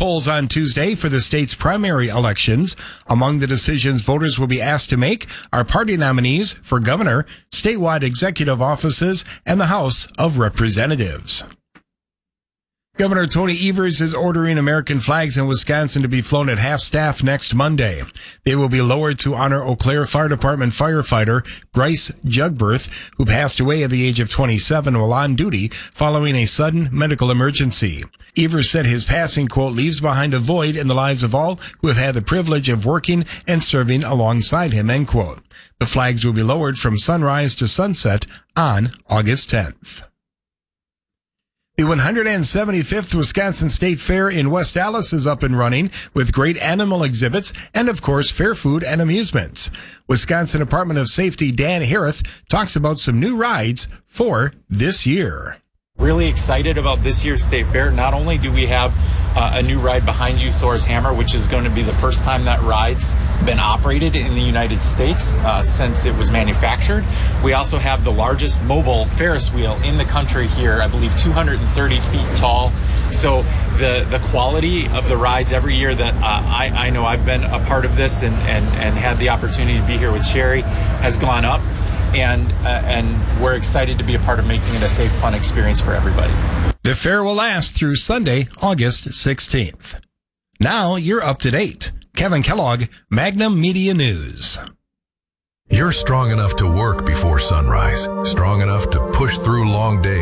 polls on Tuesday for the state's primary elections. Among the decisions voters will be asked to make are party nominees for governor, statewide executive offices, and the House of Representatives. Governor Tony Evers is ordering American flags in Wisconsin to be flown at half-staff next Monday. They will be lowered to honor Eau Claire Fire Department firefighter Bryce Jugberth, who passed away at the age of 27 while on duty following a sudden medical emergency. Evers said his passing, quote, leaves behind a void in the lives of all who have had the privilege of working and serving alongside him, end quote. The flags will be lowered from sunrise to sunset on August 10th. The 175th Wisconsin State Fair in West Allis is up and running with great animal exhibits and, of course, fair food and amusements. Wisconsin Department of Safety Dan Harith talks about some new rides for this year. Really excited about this year's State Fair. Not only do we have a new ride behind you, Thor's Hammer, which is going to be the first time that ride's been operated in the United States since it was manufactured. We also have the largest mobile Ferris wheel in the country here, I believe 230 feet tall. So the quality of the rides every year that I know I've been a part of this and had the opportunity to be here with Sherry has gone up. And we're excited to be a part of making it a safe, fun experience for everybody. The fair will last through Sunday, August 16th. Now you're up to date. Kevin Kellogg, Magnum Media News. You're strong enough to work before sunrise, strong enough to push through long days.